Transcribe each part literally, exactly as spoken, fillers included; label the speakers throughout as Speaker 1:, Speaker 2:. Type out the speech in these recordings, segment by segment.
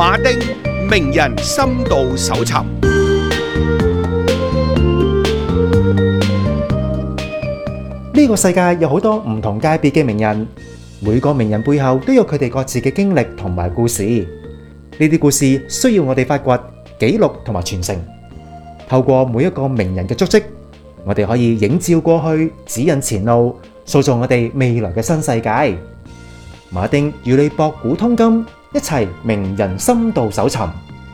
Speaker 1: 馬丁名人深度搜尋。
Speaker 2: 呢個世界有好多唔同界別嘅名人，每個名人背後都有佢哋各自嘅經歷同埋故事。呢啲故事需要我哋發掘、記錄同埋傳承。透過每一個名人嘅足跡，我哋可以映照過去，指引前路，塑造我哋未來嘅新世界。馬丁與你博古通今，一齊名人深度搜尋。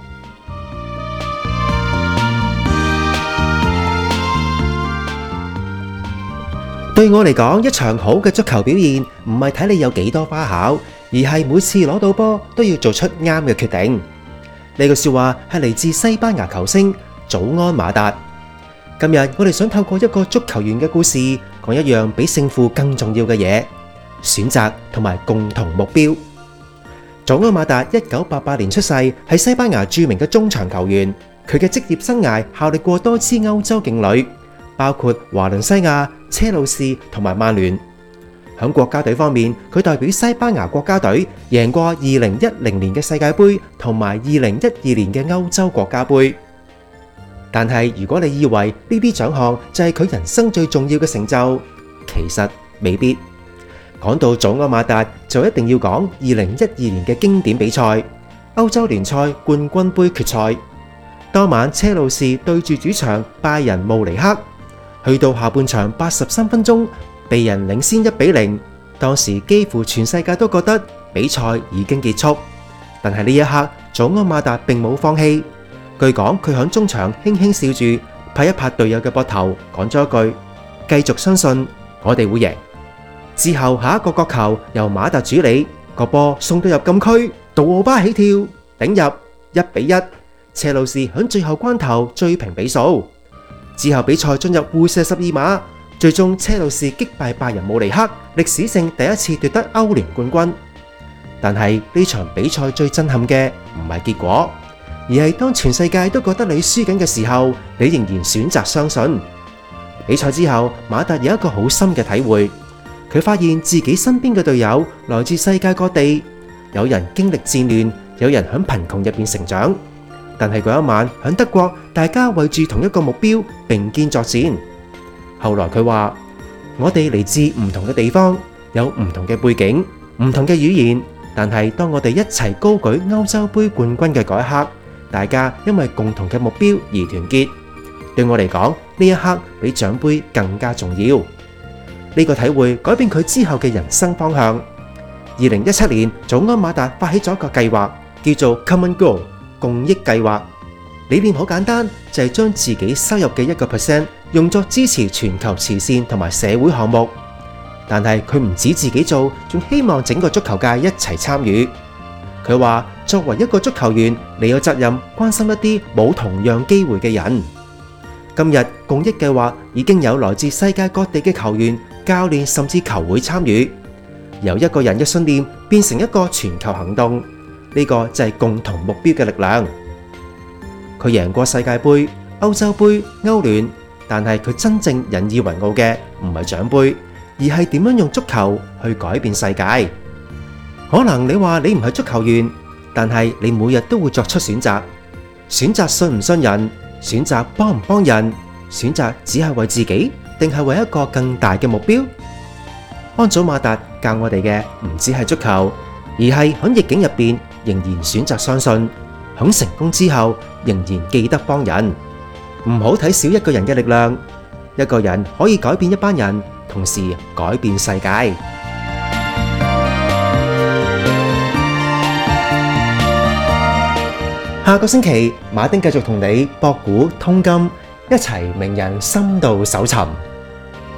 Speaker 2: 對我嚟講，一場好嘅足球表現唔係睇你有幾多花巧，而係每次攞到波都要做出啱嘅決定。呢句說話係嚟自西班牙球星祖安馬達。今日我哋想透過一個足球員嘅故事，講一樣比勝負更重要嘅嘢：選擇同埋共同目標。祖安馬達一九八八年出世，係西班牙著名嘅中場球員。佢嘅職業生涯效力過多支歐洲勁旅，包括華倫西亞、車路士同埋曼聯。喺國家隊方面，佢代表西班牙國家隊贏過二零一零年嘅世界盃同埋二零一二年嘅歐洲國家盃。但係如果你以為呢啲獎項就係佢人生最重要嘅成就，其實未必。講到祖安馬達，就一定要講二零一二年嘅經典比賽——歐洲聯賽冠軍盃決賽。當晚車路士對住主場拜仁慕尼黑，去到下半場八十三分鐘，被人領先一比零。當時幾乎全世界都覺得比賽已經結束，但係呢一刻，祖安馬達並冇放棄。據講，佢響中場輕輕笑住，拍一拍隊友嘅膊頭，講咗一句：繼續相信，我哋會贏。之後下一個角球由馬達主理，個波送到入禁區，杜奧巴起跳頂入，一比一。車路士響最後關頭追平比數。之後比賽進入互射十二碼，最終車路士擊敗拜仁慕尼黑，歷史性第一次奪得歐聯冠軍。但係呢場比賽最震撼嘅唔係結果，而係當全世界都覺得你輸緊嘅時候，你仍然選擇相信。比賽之後，馬達有一個好深嘅體會，佢發現自己身邊嘅隊友來自世界各地，有人經歷戰亂，有人喺貧窮入邊成長。但係嗰一晚喺德國，大家為住同一個目標並肩作戰。後來佢話：我哋嚟自唔同嘅地方，有唔同嘅背景、唔同嘅語言，但係當我哋一齊高舉歐洲杯冠軍嘅嗰一刻，大家因為共同嘅目標而團結。對我嚟講，呢一刻比獎杯更加重要。呢個體會改變佢之後嘅人生方向。二零一七年，祖安馬達發起咗一個計劃，叫做 Common Goal 共益計劃。理念好簡單，就係將自己收入嘅一個 percent 用作支持全球慈善同埋社會項目。但係佢唔止自己做，仲希望整個足球界一齊參與。佢話：作為一個足球員，你有責任關心一啲冇同樣機會嘅人。今日共益計劃已經有來自世界各地嘅球員、教練甚至球會參與，由一個人嘅信念變成一個全球行動。呢個就係共同目標嘅力量。佢贏過世界盃、歐洲盃、歐聯，但係佢真正引以為傲嘅唔係獎盃，而係點樣用足球去改變世界。可能你話你唔係足球員，但係你每日都會作出選擇，選擇信唔信人，選擇幫唔幫人，選擇只係為自己，定係為一個更大嘅目標。安祖馬達教我哋嘅唔只係足球，而係喺逆境入邊仍然選擇相信，喺成功之後仍然記得幫人。唔好睇小一個人嘅力量，一個人可以改變一班人，同時改變世界。下個星期，馬丁繼續同你博古通今，一齊名人深度搜尋。